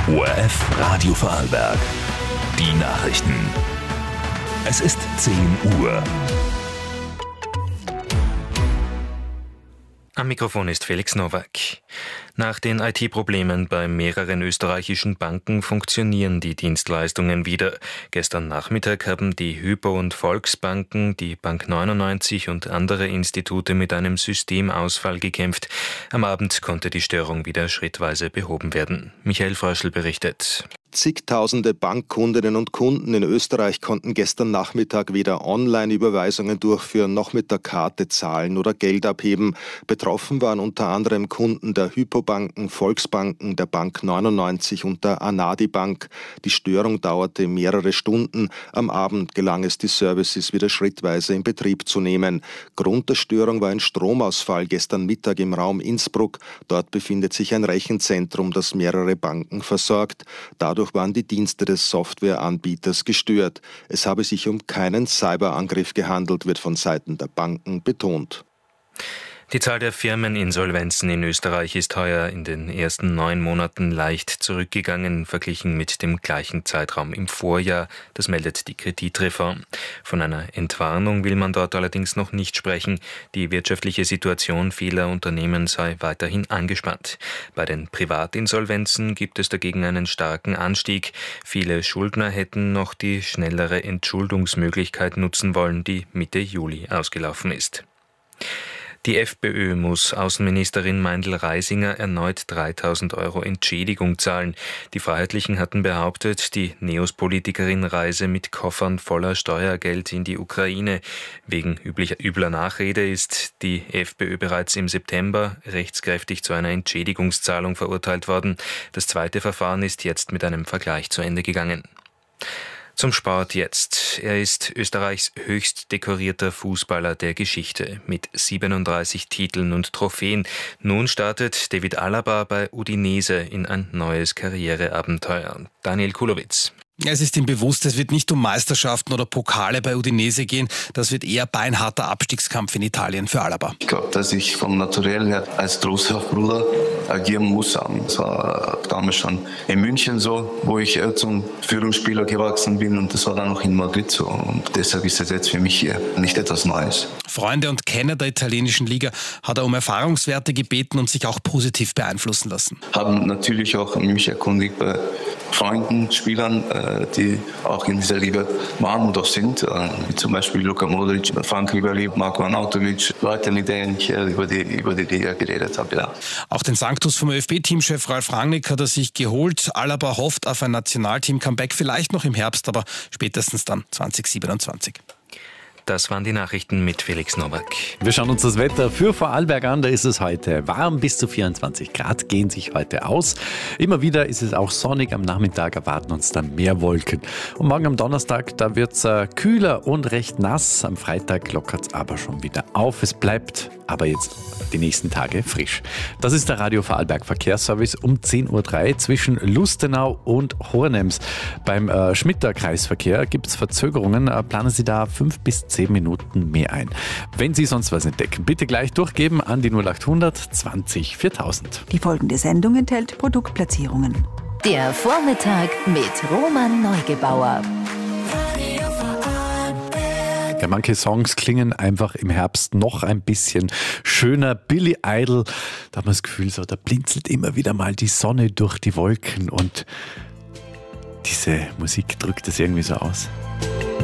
ORF Radio Vorarlberg. Die Nachrichten. Es ist 10 Uhr. Am Mikrofon ist Felix Nowak. Nach den IT-Problemen bei mehreren österreichischen Banken funktionieren die Dienstleistungen wieder. Gestern Nachmittag haben die Hypo- und Volksbanken, die Bank 99 und andere Institute mit einem Systemausfall gekämpft. Am Abend konnte die Störung wieder schrittweise behoben werden. Michael Fröschl berichtet. Zigtausende Bankkundinnen und Kunden in Österreich konnten gestern Nachmittag weder Online-Überweisungen durchführen noch mit der Karte zahlen oder Geld abheben. Betroffen waren unter anderem Kunden der Hypo-Banken, Volksbanken, der Bank 99 und der Anadi Bank. Die Störung dauerte mehrere Stunden. Am Abend gelang es, die Services wieder schrittweise in Betrieb zu nehmen. Grund der Störung war ein Stromausfall gestern Mittag im Raum Innsbruck. Dort befindet sich ein Rechenzentrum, das mehrere Banken versorgt. Dadurch waren die Dienste des Softwareanbieters gestört. Es habe sich um keinen Cyberangriff gehandelt, wird von Seiten der Banken betont. Die Zahl der Firmeninsolvenzen in Österreich ist heuer in den ersten 9 Monaten leicht zurückgegangen, verglichen mit dem gleichen Zeitraum im Vorjahr. Das meldet die Kreditreform. Von einer Entwarnung will man dort allerdings noch nicht sprechen. Die wirtschaftliche Situation vieler Unternehmen sei weiterhin angespannt. Bei den Privatinsolvenzen gibt es dagegen einen starken Anstieg. Viele Schuldner hätten noch die schnellere Entschuldungsmöglichkeit nutzen wollen, die Mitte Juli ausgelaufen ist. Die FPÖ muss Außenministerin Meindl-Reisinger erneut 3.000 Euro Entschädigung zahlen. Die Freiheitlichen hatten behauptet, die Neos-Politikerin reise mit Koffern voller Steuergeld in die Ukraine. Wegen übler Nachrede ist die FPÖ bereits im September rechtskräftig zu einer Entschädigungszahlung verurteilt worden. Das zweite Verfahren ist jetzt mit einem Vergleich zu Ende gegangen. Zum Sport jetzt. Er ist Österreichs höchst dekorierter Fußballer der Geschichte mit 37 Titeln und Trophäen. Nun startet David Alaba bei Udinese in ein neues Karriereabenteuer. Daniel Kulowitz. Es ist ihm bewusst, es wird nicht um Meisterschaften oder Pokale bei Udinese gehen. Das wird eher beinharter Abstiegskampf in Italien für Alaba. Ich glaube, dass ich vom Naturell her als großer Bruder agieren muss. Das war damals schon in München so, wo ich zum Führungsspieler gewachsen bin, und das war dann auch in Madrid so. Und deshalb ist das jetzt für mich hier nicht etwas Neues. Freunde und Kenner der italienischen Liga hat er um Erfahrungswerte gebeten und sich auch positiv beeinflussen lassen. Haben natürlich auch mich erkundigt bei Freunden, Spielern, die auch in dieser Liga waren und auch sind, wie zum Beispiel Luka Modric, Frank Ribéry, Marko Arnautovic, Leute, mit denen ich über die Liga geredet habe. Ja. Auch den Sanctus vom ÖFB-Teamchef Ralf Rangnick hat er sich geholt. Alaba hofft auf ein Nationalteam-Comeback, vielleicht noch im Herbst, aber spätestens dann 2027. Das waren die Nachrichten mit Felix Nowak. Wir schauen uns das Wetter für Vorarlberg an. Da ist es heute warm, bis zu 24 Grad gehen sich heute aus. Immer wieder ist es auch sonnig. Am Nachmittag erwarten uns dann mehr Wolken. Und morgen am Donnerstag, da wird es kühler und recht nass. Am Freitag lockert es aber schon wieder auf. Es bleibt aber jetzt die nächsten Tage frisch. Das ist der Radio Vorarlberg Verkehrsservice um 10.03 Uhr zwischen Lustenau und Hornems. Beim Schmitter Kreisverkehr gibt es Verzögerungen. Planen Sie da 5 bis 10 Minuten mehr ein. Wenn Sie sonst was entdecken, bitte gleich durchgeben an die 0800 20 4000. Die folgende Sendung enthält Produktplatzierungen. Der Vormittag mit Roman Neugebauer. Ja, manche Songs klingen einfach im Herbst noch ein bisschen schöner. Billy Idol, da hat man das Gefühl, so, da blinzelt immer wieder mal die Sonne durch die Wolken und diese Musik drückt das irgendwie so aus.